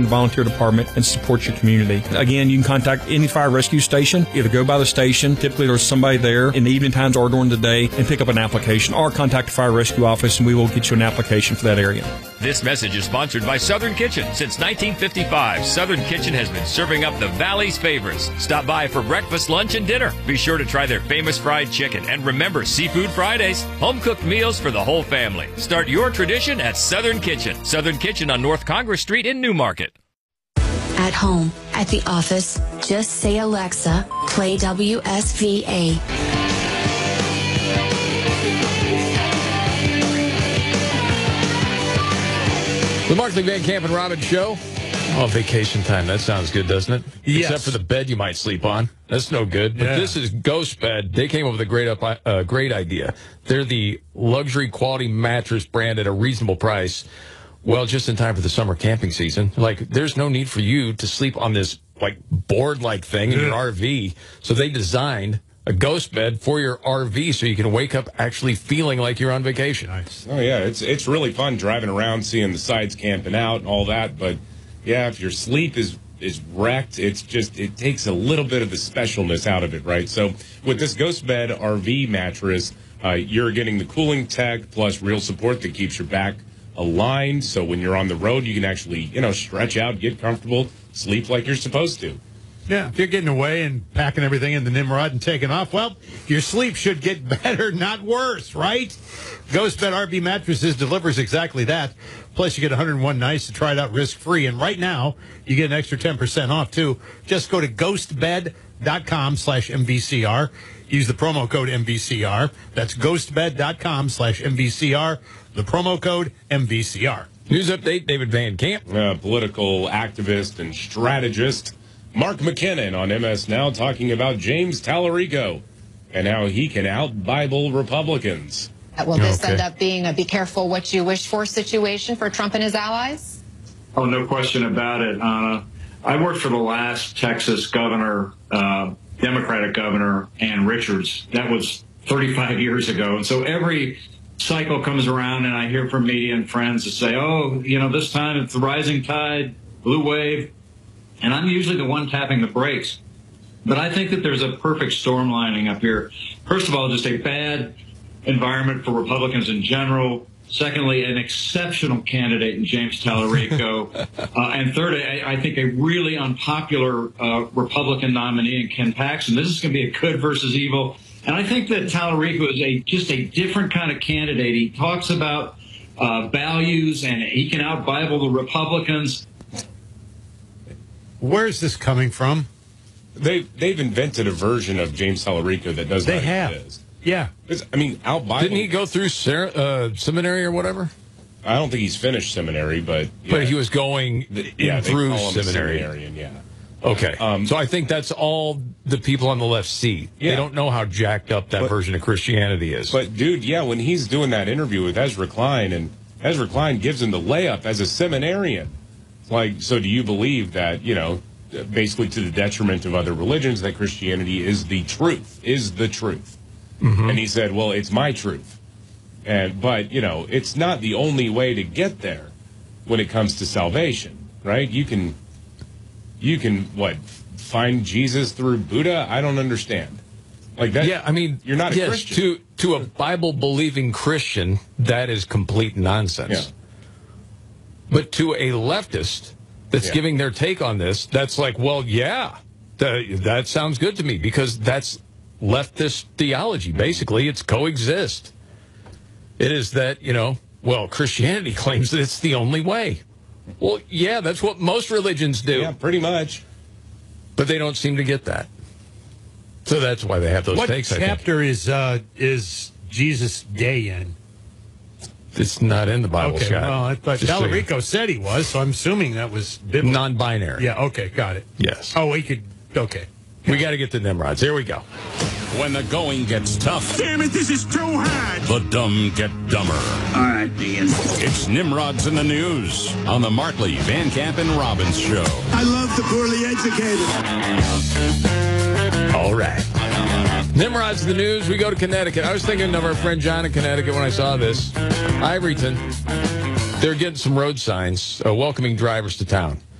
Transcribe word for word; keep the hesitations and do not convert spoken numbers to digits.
the volunteer department and support your community. Again, you can contact any fire rescue station. Either go by the station, typically there's somebody there in the evening times or during the day, and pick up an application, or contact the fire rescue office and we will get you an application for that area. This message is sponsored by Southern Kitchen. Since nineteen fifty-five, Southern Kitchen has been serving up the Valley's favorites. Stop by for breakfast, lunch, and dinner. Be sure to try their famous fried chicken. And remember, Seafood Fridays, home-cooked meals for the whole family. Start your tradition at Southern Kitchen. Southern Kitchen on North Congress Street in Newmarket. At home, at the office, just say, Alexa, play W S V A. The Markley, Van Camp, and Robbins Show. Oh, vacation time. That sounds good, doesn't it? Yes. Except for the bed you might sleep on. That's no good. But yeah. This is Ghost Bed. They came up with a great up, uh, great idea. They're the luxury quality mattress brand at a reasonable price. Well, just in time for the summer camping season. Like, there's no need for you to sleep on this, like, board-like thing in your R V. So they designed a ghost bed for your R V so you can wake up actually feeling like you're on vacation. Nice. Oh, yeah. It's, it's really fun driving around, seeing the sites, camping out, and all that. But, yeah, if your sleep is is wrecked, it's just, it takes a little bit of the specialness out of it, right? So with this Ghost Bed R V mattress, uh, you're getting the cooling tech plus real support that keeps your back aligned. So when you're on the road, you can actually, you know, stretch out, get comfortable, sleep like you're supposed to. Yeah, if you're getting away and packing everything in the Nimrod and taking off, well, your sleep should get better, not worse, right? Ghost Bed R V Mattresses delivers exactly that. Plus, you get one hundred one nights to try it out risk-free. And right now, you get an extra ten percent off, too. Just go to ghostbed.com slash MVCR. Use the promo code M V C R. That's ghostbed.com slash MVCR. The promo code M V C R. News update, David Van Camp. Uh, political activist and strategist Mark McKinnon on M S Now talking about James Tallarico and how he can out-Bible Republicans. Will this Okay. end up being a be careful what you wish for situation for Trump and his allies? Oh, no question about it, Anna. I worked for the last Texas governor, uh, Democratic governor, Ann Richards. That was thirty-five years ago. And so every cycle comes around and I hear from media and friends that say, oh, you know, this time it's the rising tide, blue wave. And I'm usually the one tapping the brakes. But I think that there's a perfect storm lining up here. First of all, just a bad environment for Republicans in general. Secondly, an exceptional candidate in James Tallarico. uh, and third, I, I think a really unpopular uh, Republican nominee in Ken Paxton. This is going to be a good versus evil. And I think that Tallarico is a just a different kind of candidate. He talks about uh, values, and he can out-Bible the Republicans. Where's this coming from? They, they've invented a version of James Tallarico that does They not have. exist. Yeah. It's, I mean, out-Bible. Didn't he go through ser- uh, seminary or whatever? I don't think he's finished seminary, but... Yeah. But he was going in yeah, they through call him a seminary. seminarian, yeah. Okay. Um, so I think that's all the people on the left see. Yeah. They don't know how jacked up that But- version of Christianity is. But, dude, yeah, when he's doing that interview with Ezra Klein, and Ezra Klein gives him the layup as a seminarian. Like, so do you believe that, you know, basically to the detriment of other religions, that Christianity is the truth, is the truth? Mm-hmm. And he said, well, it's my truth. And But, you know, it's not the only way to get there when it comes to salvation, right? You can, you can, what, find Jesus through Buddha? I don't understand. Like that. Yeah, I mean, you're not a yes, Christian. To, to a Bible-believing Christian, that is complete nonsense. Yeah. But to a leftist that's Yeah. giving their take on this, that's like, well, yeah, that, that sounds good to me, because that's leftist theology. Basically, it's coexist. It is that, you know, well, Christianity claims that it's the only way. Well, yeah, that's what most religions do. Yeah, pretty much. But they don't seem to get that. So that's why they have those What takes, I think. chapter is uh, is Jesus Day in? It's not in the Bible, Okay, Scott. well, I thought Just so you- Tallarico said he was, so I'm assuming that was biblical. Non-binary. Yeah, okay, got it. Yes. Oh, we could, okay. We got to get the Nimrods. Here we go. When the going gets tough, Damn it, this is too hard. the dumb get dumber. All right, Dean. It's Nimrods in the News on the Markley, Van Camp, and Robbins Show. I love the poorly educated. All right. Nimrods in the News. We go to Connecticut. I was thinking of our friend John in Connecticut when I saw this. Ivoryton. They're getting some road signs uh, welcoming drivers to town.